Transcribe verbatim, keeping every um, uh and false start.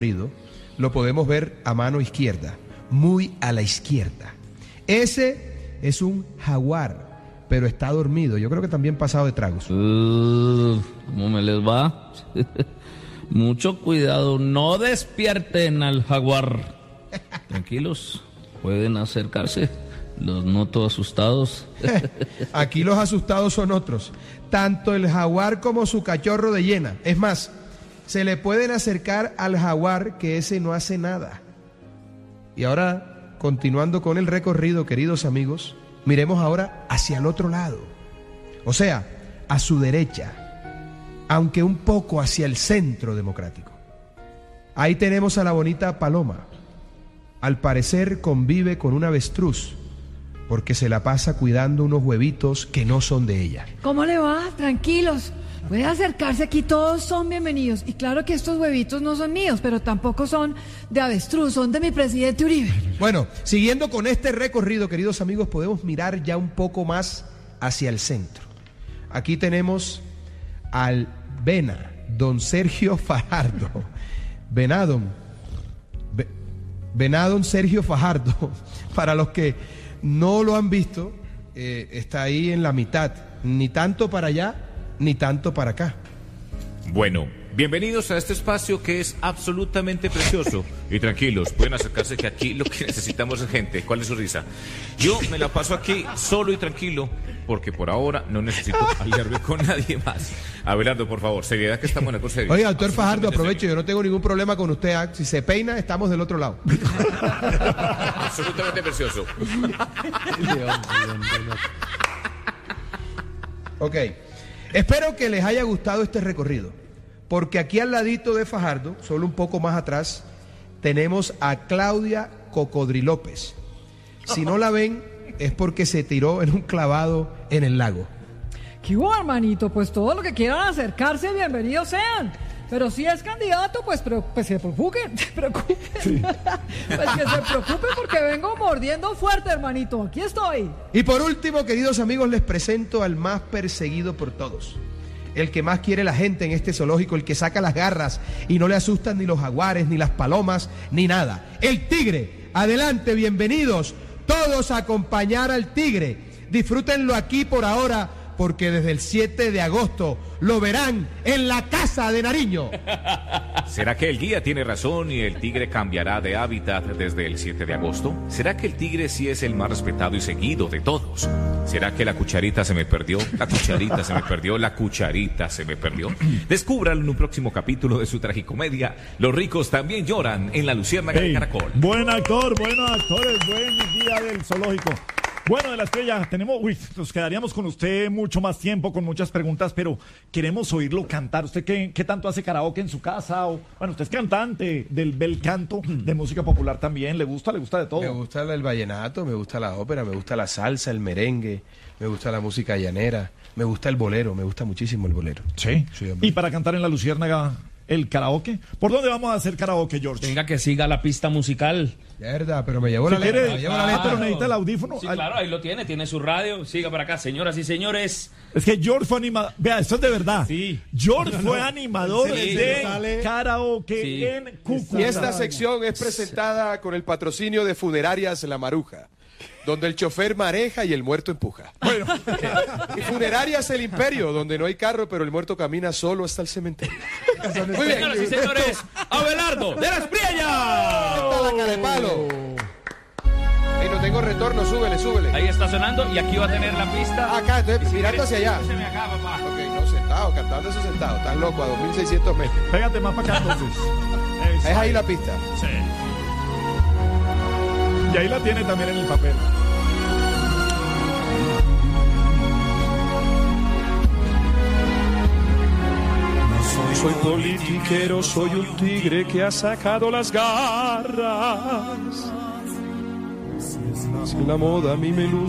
lo podemos ver a mano izquierda, muy a la izquierda. Ese es un jaguar, pero está dormido. Yo creo que también pasado de tragos. Uh, ¿Cómo me les va? Mucho cuidado, no despierten al jaguar. Tranquilos, pueden acercarse. Los noto asustados. Aquí los asustados son otros. Tanto el jaguar como su cachorro de hiena. Es más, se le pueden acercar al jaguar, que ese no hace nada. Y ahora, continuando con el recorrido, queridos amigos, miremos ahora hacia el otro lado. O sea, a su derecha, aunque un poco hacia el centro democrático. Ahí tenemos a la bonita paloma. Al parecer convive con un avestruz, porque se la pasa cuidando unos huevitos que no son de ella. ¿Cómo le va? Tranquilos. Puede acercarse aquí, todos son bienvenidos. Y claro que estos huevitos no son míos, pero tampoco son de avestruz, son de mi presidente Uribe. Bueno, siguiendo con este recorrido, queridos amigos, podemos mirar ya un poco más hacia el centro. Aquí tenemos al Vena, don Sergio Fajardo. Venadon, Venadon Sergio Fajardo. Para los que no lo han visto, eh, está ahí en la mitad, ni tanto para allá, ni tanto para acá. Bueno, bienvenidos a este espacio que es absolutamente precioso. Y tranquilos, pueden acercarse, que aquí lo que necesitamos es gente. ¿Cuál es su risa? Yo me la paso aquí solo y tranquilo, porque por ahora no necesito aliarme con nadie más. Abelardo, por favor, seriedad, que estamos en algo serio. Oiga, doctor Fajardo, aprovecho, yo no tengo ningún problema con usted. ¿eh? Si se peina, estamos del otro lado. Absolutamente precioso. Ok. Espero que les haya gustado este recorrido, porque aquí al ladito de Fajardo, solo un poco más atrás, tenemos a Claudia Cocodrilópez. Si no la ven, es porque se tiró en un clavado en el lago. ¿Qué hubo, hermanito? Pues todo lo que quieran acercarse, bienvenidos sean. Pero si es candidato, pues, pero, pues se preocupen, se preocupen. Sí. Pues que se preocupen porque vengo mordiendo fuerte, hermanito. Aquí estoy. Y por último, queridos amigos, les presento al más perseguido por todos. El que más quiere la gente en este zoológico, el que saca las garras y no le asustan ni los jaguares, ni las palomas, ni nada. El tigre. Adelante, bienvenidos todos a acompañar al tigre. Disfrútenlo aquí por ahora, porque desde el siete de agosto lo verán en la Casa de Nariño. ¿Será que el guía tiene razón y el tigre cambiará de hábitat desde el siete de agosto? ¿Será que el tigre sí es el más respetado y seguido de todos? ¿Será que la cucharita se me perdió? La cucharita se me perdió, la cucharita se me perdió. Descúbralo en un próximo capítulo de su tragicomedia. Los ricos también lloran en La Luciérnaga hey, de Caracol. Buen actor, buenos actores, buen día del zoológico. Bueno, de la estrella, tenemos, uy, nos quedaríamos con usted mucho más tiempo, con muchas preguntas, pero queremos oírlo cantar. ¿Usted qué, qué tanto hace karaoke en su casa? O, bueno, usted es cantante del bel canto, de música popular también. ¿Le gusta? ¿Le gusta de todo? Me gusta el vallenato, me gusta la ópera, me gusta la salsa, el merengue, me gusta la música llanera, me gusta el bolero, me gusta muchísimo el bolero. ¿Sí? Sí, y para cantar en La Luciérnaga, el karaoke. ¿Por dónde vamos a hacer karaoke, George? Venga, que siga la pista musical. Verdad, pero me llevó si la quiere, letra. Me llevó ah, la letra. pero necesita el audífono. Sí, claro, ahí lo tiene, tiene su radio. Siga para acá, señoras y señores. Es que George fue animador. Vea, esto es de verdad. Sí. George fue animador sí, de sale. karaoke Sí. en Cúcuta. Y esta sección es presentada con el patrocinio de Funerarias La Maruja, donde el chofer maneja y el muerto empuja. Bueno. Y Funerarias El Imperio, donde no hay carro, pero el muerto camina solo hasta el cementerio. Muy bien. Señoras y señores, Abelardo de la Espriella. Está la cara de palo. Ey, no tengo retorno, súbele, súbele. Ahí está sonando y aquí va a tener la pista. Acá, entonces, si mirando hacia allá. Acá, papá. Ok, no, sentado, cantando eso sentado. Estás loco, a dos mil seiscientos metros. Pégate más para acá entonces. Es ahí la pista. Sí. Y ahí la tiene también en el papel. Soy politiquero, soy un tigre que ha sacado las garras. Si la moda a mí me luce.